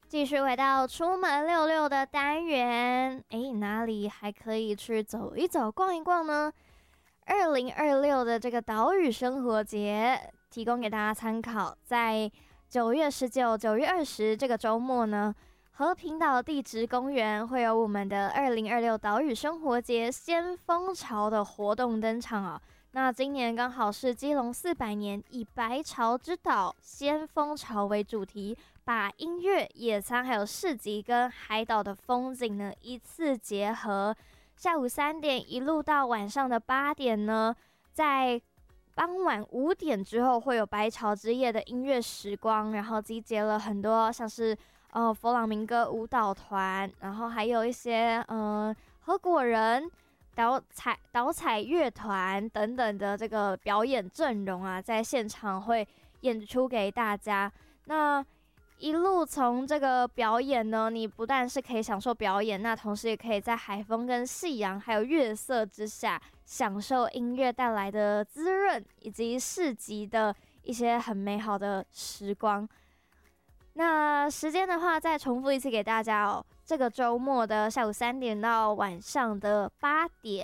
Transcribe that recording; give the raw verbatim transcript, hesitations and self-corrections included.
继续回到出门溜溜的单元，诶，哪里还可以去走一走、逛一逛呢？二零二六的这个岛屿生活节，提供给大家参考。在九月十九、九月二十这个周末呢，和平岛地质公园会有我们的二零二六岛屿生活节先锋潮的活动登场啊。那今年刚好是基隆四百年，以白潮之岛先锋潮为主题，把音乐、野餐还有市集跟海岛的风景呢一次结合。下午三点一路到晚上的八点呢，在傍晚五点之后会有白潮之夜的音乐时光，然后集结了很多像是呃佛朗明哥舞蹈团，然后还有一些呃合果人。导彩导彩乐团等等的这个表演阵容啊，在现场会演出给大家。那一路从这个表演呢，你不但是可以享受表演，那同时也可以在海风跟夕阳还有月色之下，享受音乐带来的滋润，以及市集的一些很美好的时光。那时间的话，再重复一次给大家哦。这个周末的下午三点到晚上的八点，